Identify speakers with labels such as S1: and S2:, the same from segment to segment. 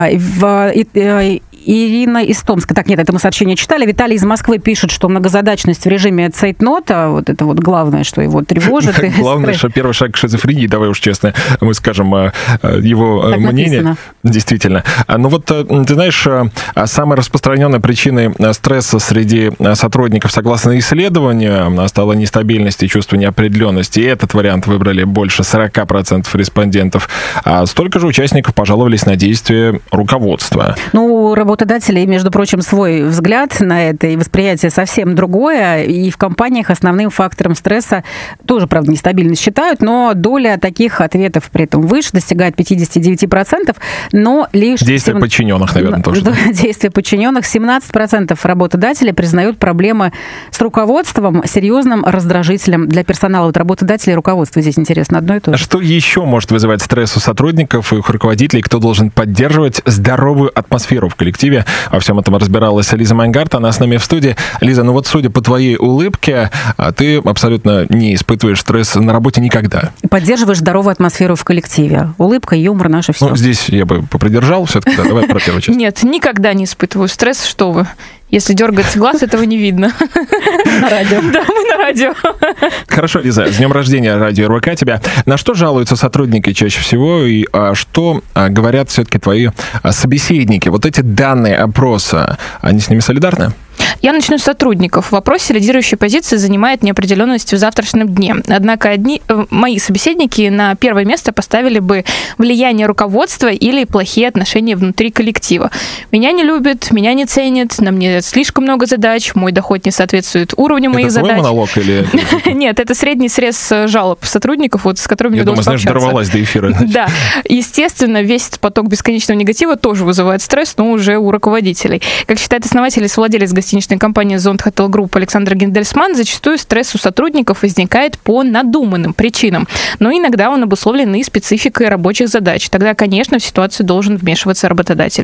S1: Ирина из Томска. Так, нет, это мы сообщение читали. Виталий из Москвы пишет, что многозадачность в режиме цейтнота, вот это вот главное, что его тревожит.
S2: Главное, что первый шаг к шизофрении, давай уж честно, мы скажем его мнение. Действительно. Ну вот, ты знаешь, самой распространенной причиной стресса среди сотрудников, согласно исследованию, стала нестабильность и чувство неопределенности. И этот вариант выбрали больше 40% респондентов. А столько же участников пожаловались на действия руководства.
S1: Ну, работодателей, между прочим, свой взгляд на это и восприятие совсем другое. И в компаниях основным фактором стресса тоже, правда, нестабильность считают, но доля таких ответов при этом выше, достигает 59%, но лишь...
S2: Действия подчиненных, наверное, тоже.
S1: Действия подчиненных. 17% работодателей признают проблемы с руководством серьезным раздражителем для персонала. Вот работодатели и руководство здесь, интересно, одно и то же.
S2: Что еще может вызывать стресс у сотрудников и их руководителей? Кто должен поддерживать здоровую атмосферу в коллективе? Во всем этом разбиралась Лиза Майнгарт, она с нами в студии. Лиза, ну вот судя по твоей улыбке, ты абсолютно не испытываешь стресс на работе никогда.
S1: Поддерживаешь здоровую атмосферу в коллективе. Улыбка, юмор, наше все.
S2: Ну, здесь я бы попридержал все-таки. Да, давай про первую часть.
S3: Нет, никогда не испытываю стресс, что вы. Если дергается глаз, этого не видно.
S1: На радио.
S3: Да, мы на радио.
S2: Хорошо, Лиза, с днем рождения радио РВК тебя. На что жалуются сотрудники чаще всего и что говорят все-таки твои собеседники? Вот эти данные опроса, они с ними солидарны?
S3: Я начну с сотрудников. В вопросе лидирующей позиции занимает неопределенность в завтрашнем дне. Однако мои собеседники на первое место поставили бы влияние руководства или плохие отношения внутри коллектива. Меня не любят, меня не ценят, на мне слишком много задач, мой доход не соответствует уровню моих задач.
S2: Это твой монолог или...
S3: Нет, это средний срез жалоб сотрудников, вот, с которыми я
S2: думаю, знаешь, дорвалась до эфира.
S3: Да. Естественно, весь этот поток бесконечного негатива тоже вызывает стресс, но уже у руководителей. Как считает основатель и совладелец гостиничной компании Zond Hotel Group Александр Гендельсман, зачастую стресс у сотрудников возникает по надуманным причинам, но иногда он обусловлен и спецификой рабочих задач. Тогда, конечно, в ситуацию должен вмешиваться работодатель.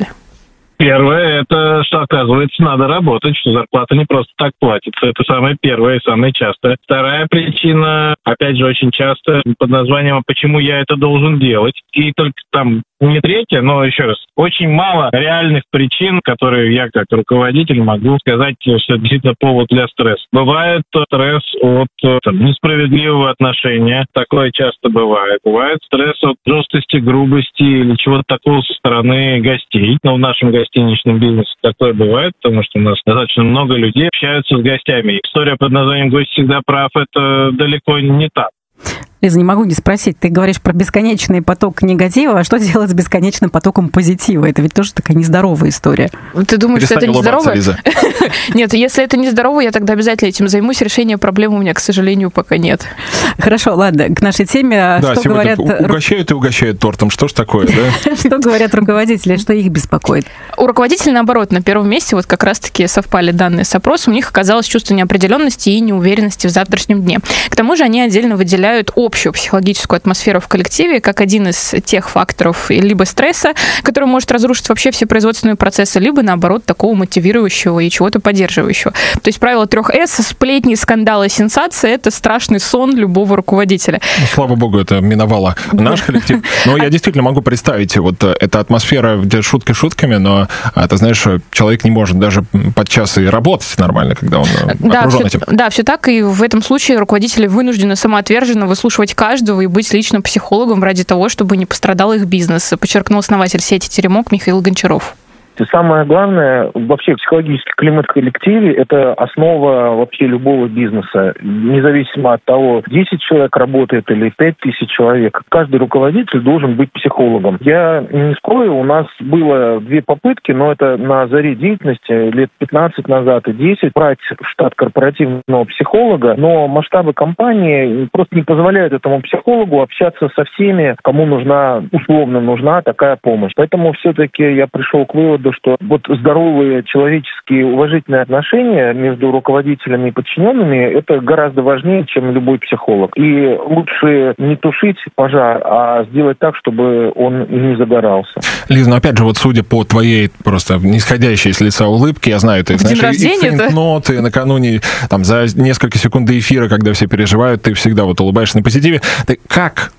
S4: Первое, это что, оказывается, надо работать, что зарплата не просто так платится. Это самое первое и самое частое. Вторая причина, опять же, очень часто под названием «почему я это должен делать?». И только там не третья, но еще раз, очень мало реальных причин, которые я как руководитель могу сказать, что это действительно повод для стресса. Бывает стресс от несправедливого отношения, такое часто бывает. Бывает стресс от жесткости, грубости или чего-то такого со стороны гостей. Но в нашем гостиничном бизнесе такое бывает, потому что у нас достаточно много людей общаются с гостями. История под названием «Гость всегда прав» — это далеко не так.
S1: Лиза, не могу не спросить. Ты говоришь про бесконечный поток негатива, а что делать с бесконечным потоком позитива? Это ведь тоже такая нездоровая история.
S3: Ты думаешь, что это нездорово?
S2: Лиза.
S3: Нет, если это нездорово, я тогда обязательно этим займусь. Решения проблемы у меня, к сожалению, пока нет.
S1: Хорошо, ладно, к нашей теме.
S2: Да,
S1: что говорят...
S2: угощают и угощают тортом. Что ж такое, да?
S1: Что говорят руководители, что их беспокоит?
S3: У руководителей, наоборот, на первом месте, вот как раз-таки совпали данные с опросом, у них оказалось чувство неопределенности и неуверенности в завтрашнем дне. К тому же они отдельно выделяют общую психологическую атмосферу в коллективе как один из тех факторов либо стресса, который может разрушить вообще все производственные процессы, либо, наоборот, такого мотивирующего и чего-то поддерживающего. То есть правило 3С, сплетни, скандалы, сенсации — это страшный сон любого руководителя.
S2: Ну, слава богу, это миновало наш коллектив. Но я действительно могу представить, вот эта атмосфера, где шутки шутками, но, ты знаешь, человек не может даже подчас и работать нормально, когда он окружен этим.
S3: Да, все так, и в этом случае руководители вынуждены самоотверженно выслушивать каждого и быть личным психологом ради того, чтобы не пострадал их бизнес, подчеркнул основатель сети «Теремок» Михаил Гончаров.
S5: И самое главное, вообще психологический климат в коллективе – это основа вообще любого бизнеса. Независимо от того, 10 человек работает или 5000 человек, каждый руководитель должен быть психологом. Я не скрою, у нас было 2 попытки, но это на заре деятельности, лет 15 назад и 10, брать в штат корпоративного психолога, но масштабы компании просто не позволяют этому психологу общаться со всеми, кому условно нужна такая помощь. Поэтому все-таки я пришел к выводу, что вот здоровые человеческие уважительные отношения между руководителями и подчиненными – это гораздо важнее, чем любой психолог. И лучше не тушить пожар, а сделать так, чтобы он и не загорался.
S2: Лиза, ну опять же, вот судя по твоей просто нисходящей с лица улыбки, я знаю, ты знаешь, и цинкноты накануне, там, за несколько секунд до эфира, когда все переживают, ты всегда вот улыбаешься на позитиве. Ты как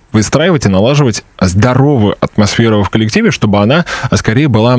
S2: выстраивать и налаживать здоровую атмосферу в коллективе, чтобы она скорее была